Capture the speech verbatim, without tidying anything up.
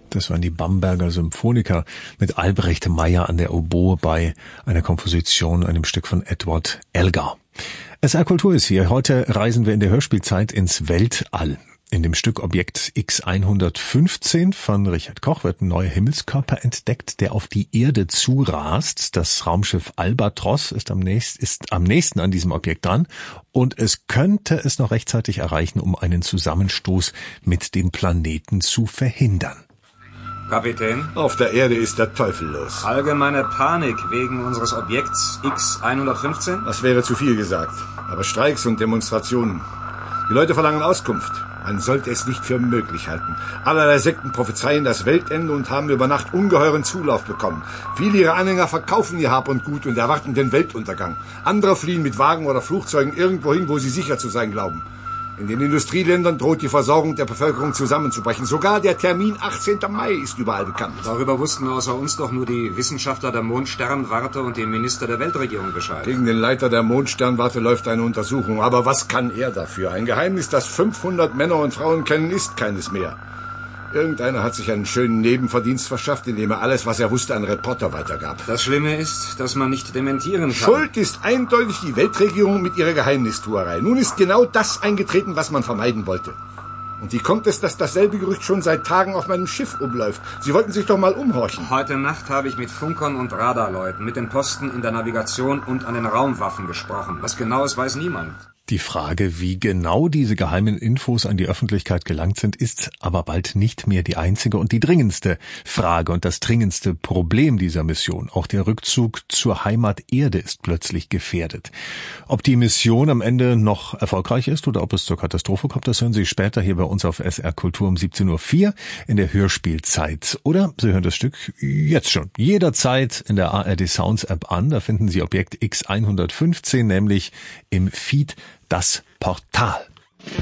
Das waren die Bamberger Symphoniker mit Albrecht Meyer an der Oboe bei einer Komposition, einem Stück von Edward Elgar. S R Kultur ist hier. Heute reisen wir in der Hörspielzeit ins Weltall. In dem Stück Objekt X hundertfünfzehn von Richard Koch wird ein neuer Himmelskörper entdeckt, der auf die Erde zurast. Das Raumschiff Albatros ist am, nächst, ist am nächsten an diesem Objekt dran und es könnte es noch rechtzeitig erreichen, um einen Zusammenstoß mit dem Planeten zu verhindern. Kapitän? Auf der Erde ist der Teufel los. Allgemeine Panik wegen unseres Objekts X hundertfünfzehn? Das wäre zu viel gesagt. Aber Streiks und Demonstrationen. Die Leute verlangen Auskunft. Man sollte es nicht für möglich halten. Allerlei Sekten prophezeien das Weltende und haben über Nacht ungeheuren Zulauf bekommen. Viele ihrer Anhänger verkaufen ihr Hab und Gut und erwarten den Weltuntergang. Andere fliehen mit Wagen oder Flugzeugen irgendwo hin, wo sie sicher zu sein glauben. In den Industrieländern droht die Versorgung der Bevölkerung zusammenzubrechen. Sogar der Termin achtzehnten Mai ist überall bekannt. Darüber wussten außer uns doch nur die Wissenschaftler der Mondsternwarte und die Minister der Weltregierung Bescheid. Gegen den Leiter der Mondsternwarte läuft eine Untersuchung. Aber was kann er dafür? Ein Geheimnis, das fünfhundert Männer und Frauen kennen, ist keines mehr. Irgendeiner hat sich einen schönen Nebenverdienst verschafft, indem er alles, was er wusste, an Reporter weitergab. Das Schlimme ist, dass man nicht dementieren kann. Schuld ist eindeutig die Weltregierung mit ihrer Geheimnistuerei. Nun ist genau das eingetreten, was man vermeiden wollte. Und wie kommt es, dass dasselbe Gerücht schon seit Tagen auf meinem Schiff umläuft? Sie wollten sich doch mal umhorchen. Heute Nacht habe ich mit Funkern und Radarleuten, mit den Posten in der Navigation und an den Raumwaffen gesprochen. Was genau ist, weiß niemand. Die Frage, wie genau diese geheimen Infos an die Öffentlichkeit gelangt sind, ist aber bald nicht mehr die einzige und die dringendste Frage und das dringendste Problem dieser Mission. Auch der Rückzug zur Heimat Erde ist plötzlich gefährdet. Ob die Mission am Ende noch erfolgreich ist oder ob es zur Katastrophe kommt, das hören Sie später hier bei uns auf S R Kultur um siebzehn Uhr vier in der Hörspielzeit. Oder Sie hören das Stück jetzt schon jederzeit in der A R D Sounds App an. Da finden Sie Objekt X hundertfünfzehn, nämlich im Feed Das Portal.